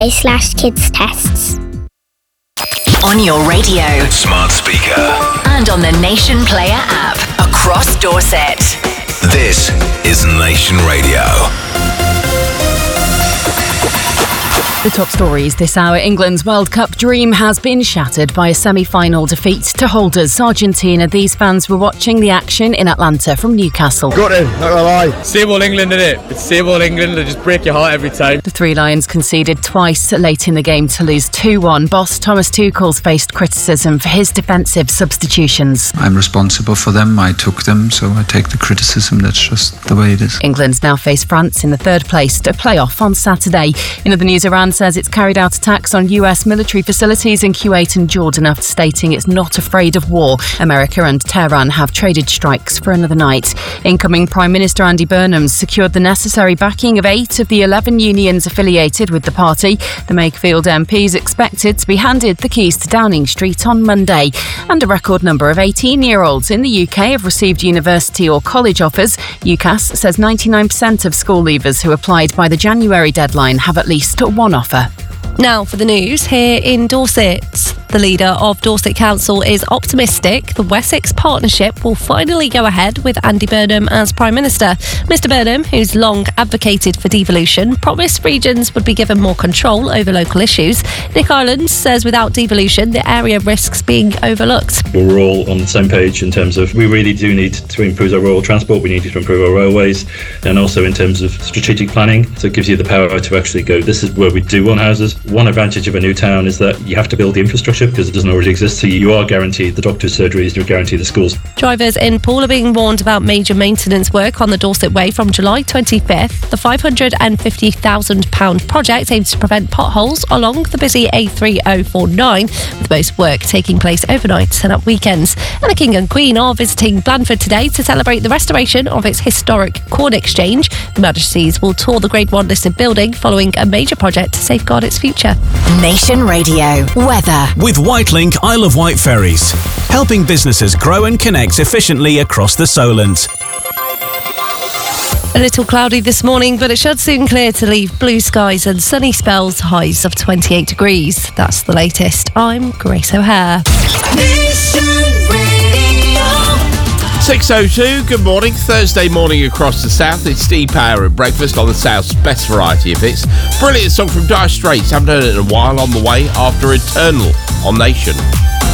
kids tests. On your radio, smart speaker, and on the Nation Player app across Dorset. This is Nation Radio. The top stories this hour. England's World Cup dream has been shattered by a semi-final defeat to holders Argentina. These fans were watching the action in Atlanta from Newcastle. Got it, not gonna lie. Same old England, innit? It's same old England. They just break your heart every time. The Three Lions conceded twice late in the game to lose 2-1. Boss Thomas Tuchel's faced criticism for his defensive substitutions. I'm responsible for them. I took them, so I take the criticism. That's just the way it is. England now face France in the third place to play-off on Saturday. In other news, Iran says it's carried out attacks on US military facilities in Kuwait and Jordan after stating it's not afraid of war. America and Tehran have traded strikes for another night. Incoming Prime Minister Andy Burnham secured the necessary backing of 8 of the 11 unions affiliated with the party. The Makefield MP is expected to be handed the keys to Downing Street on Monday. And a record number of 18-year-olds in the UK have received university or college offers. UCAS says 99% of school leavers who applied by the January deadline have at least one offer. Now for the news here in Dorset. The leader of Dorset Council is optimistic the Wessex Partnership will finally go ahead with Andy Burnham as Prime Minister. Mr Burnham, who's long advocated for devolution, promised regions would be given more control over local issues. Nick Ireland says without devolution, the area risks being overlooked. We're all on the same page in terms of we really do need to improve our rural transport, we need to improve our railways, and also in terms of strategic planning. So it gives you the power to actually go, this is where we do want houses. One advantage of a new town is that you have to build the infrastructure because it doesn't already exist, so you are guaranteed the doctors' surgeries, you're guaranteed the schools. Drivers in Poole are being warned about major maintenance work on the Dorset Way from July 25th. The £550,000 project aims to prevent potholes along the busy A3049, with most work taking place overnight and at weekends. And the King and Queen are visiting Blandford today to celebrate the restoration of its historic Corn Exchange. The Majesties will tour the Grade 1 listed building following a major project to safeguard its future. Nation Radio weather with Whitelink Isle of Wight ferries, helping businesses grow and connect efficiently across the Solent. A little cloudy this morning, but it should soon clear to leave blue skies and sunny spells, highs of 28 degrees. That's the latest. I'm Grace O'Hare. 6:02, good morning. Thursday morning across the south. It's Steve Power at breakfast on the south's best variety of hits. Brilliant song from Dire Straits. Haven't heard it in a while. On the way after Eternal on Nation.